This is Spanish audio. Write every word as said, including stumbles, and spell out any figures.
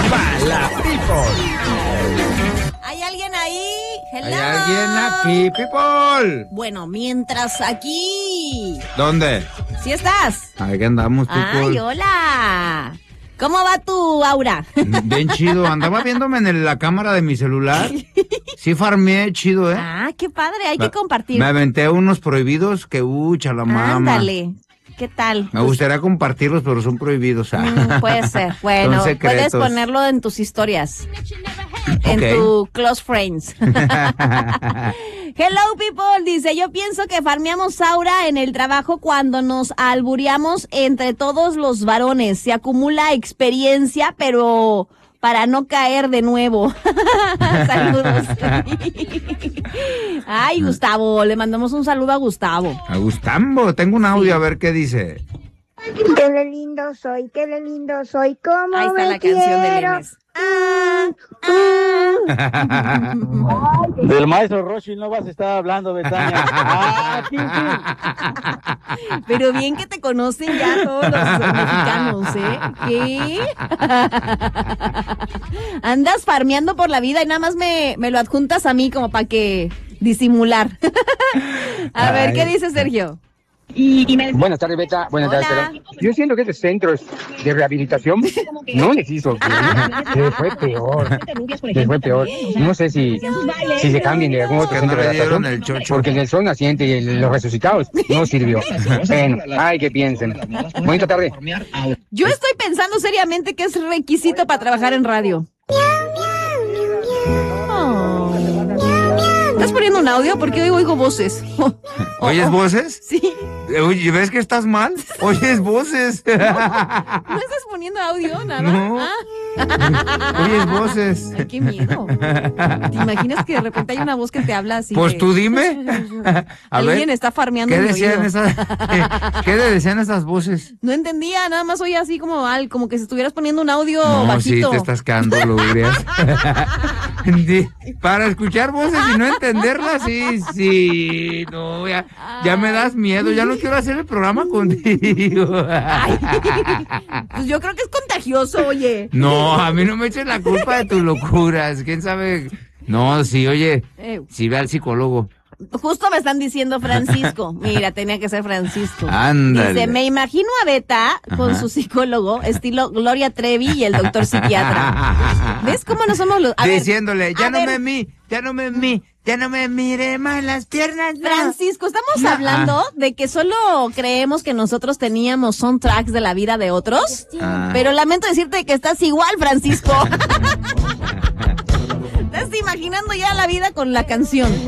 para la people. ¿Hay alguien ahí? Hello. ¿Hay alguien aquí, people? Bueno, mientras aquí... ¿Dónde? ¿Sí estás? Aquí andamos, people. Ay, hola. ¿Cómo va tu aura? Bien chido. Andaba viéndome en la cámara de mi celular. Sí farmeé chido, ¿eh? Ah, qué padre. Hay me, que compartir. Me aventé unos prohibidos que, uh, chalamama. Ándale. ¿Qué tal? Me gustaría compartirlos, pero son prohibidos. Mm, puede ser. Bueno, puedes ponerlo en tus historias. En okay. Tu close friends. Hello, people. Dice, yo pienso que farmeamos aura en el trabajo cuando nos albureamos entre todos los varones. Se acumula experiencia, pero para no caer de nuevo. Saludos. Ay, Gustavo, le mandamos un saludo a Gustavo. A Gustavo, tengo un audio, sí. A ver qué dice. Qué lindo soy, qué lindo soy, cómo Ahí está me la quiero. Canción de Lemes. Ah, ah. Del maestro Roshi no vas a estar hablando, Betania. Ah, sí, sí. Pero bien que te conocen ya todos los mexicanos, ¿eh? ¿Qué? Andas farmeando por la vida y nada más me, me lo adjuntas a mí como para que disimular. A Ay. ver, ¿qué dice Sergio? Y, y me... Buenas tardes, Beta. Buenas Hola. tardes. Pero yo siento que estos centros de rehabilitación no les hizo bien. Les fue peor. Les fue peor. No sé si, si se cambien de algún otro centro de rehabilitación. Porque en el sol naciente y en los resucitados no sirvió. Bueno, ay, que piensen. Bonita tarde. Yo estoy pensando seriamente que es requisito para trabajar en radio. Oh. ¿Estás poniendo un audio? Porque hoy oigo voces. Oh, oh, ¿Oyes oh. voces? Sí. Oye, ¿ves que estás mal? Oyes voces. No, ¿no estás poniendo audio, nada? No. Ah. Oyes voces. Ay, qué miedo. ¿Te imaginas que de repente hay una voz que te habla así? Pues de... tú dime. A Alguien ver, está farmeando. ¿Qué decían esas, qué, ¿Qué decían esas voces? No entendía, nada más oía así como al, como que si estuvieras poniendo un audio no, bajito. Sí, te estás quedando lugrias. Para escuchar voces y no entenderlas, sí, sí. No, ya, ya me das miedo, ya no quiero hacer el programa contigo. Ay, pues yo creo que es contagioso, oye. No, a mí no me eches la culpa de tus locuras. ¿Quién sabe? No, sí, oye, eh. sí ve al psicólogo. Justo me están diciendo Francisco. Mira, tenía que ser Francisco. Ándale. Dice, me imagino a Beta con Ajá. su psicólogo, estilo Gloria Trevi y el doctor psiquiatra. ¿Ves cómo no somos los...? A Diciéndole, ver, ya no ver. me mi, ya no me mi, ya no me mire más las piernas. No. Francisco, estamos no. hablando de que solo creemos que nosotros teníamos soundtracks de la vida de otros, ah. pero lamento decirte que estás igual, Francisco. Estás imaginando ya la vida con la canción.